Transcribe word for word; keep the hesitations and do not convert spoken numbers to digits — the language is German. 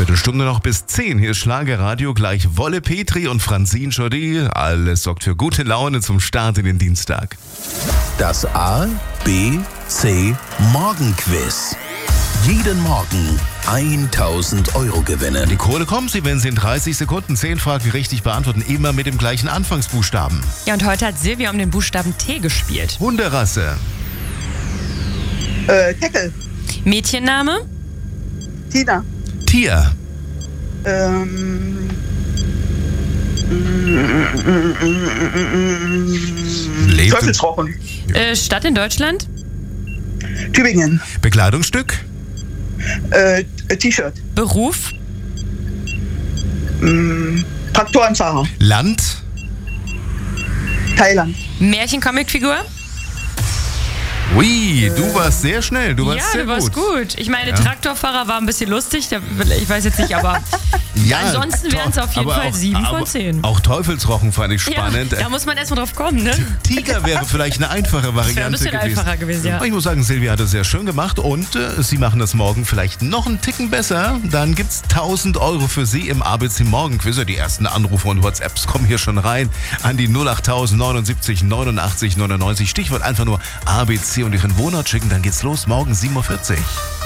Viertelstunde noch bis zehn. Hier ist Schlagerradio, gleich Wolle Petri und Francine Jordi. Alles sorgt für gute Laune zum Start in den Dienstag. Das A, B, C Morgenquiz. Jeden Morgen tausend Euro gewinnen. Die Kohle kommt sie, wenn Sie in dreißig Sekunden zehn Fragen richtig beantworten. Immer mit dem gleichen Anfangsbuchstaben. Ja, und heute hat Silvia um den Buchstaben T gespielt. Hunderasse. Äh, Teckel. Mädchenname? Tina. Tier. Ähm. Lebt- Teufelsrochen. Äh, Stadt in Deutschland? Tübingen. Bekleidungsstück. Äh, T-Shirt. Beruf? Ähm, Traktorenfahrer. Land. Thailand. Märchen-Comicfigur? Ui, du warst sehr schnell. Du warst Ja, sehr du warst gut. gut. Ich meine, Ja. Traktorfahrer war ein bisschen lustig. da- Ich weiß jetzt nicht, aber Ja, ansonsten wären es doch, auf jeden aber Fall auch- sieben von aber zehn. Auch Teufelsrochen fand ich spannend. Ja, da muss man erstmal drauf kommen, ne? Tiger wäre vielleicht eine einfache Variante wäre ein bisschen gewesen. einfacher gewesen, ja. Aber ich muss sagen, Silvia hat das sehr schön gemacht und äh, Sie machen das morgen vielleicht noch einen Ticken besser. Dann gibt's tausend Euro für Sie im A B C Morgenquiz. Die ersten Anrufe und WhatsApps kommen hier schon rein an die null acht neunundsiebzig neunundachtzig neunundneunzig. Stichwort einfach nur A B C und Ihren Wohnort schicken, dann geht's los morgen sieben Uhr vierzig.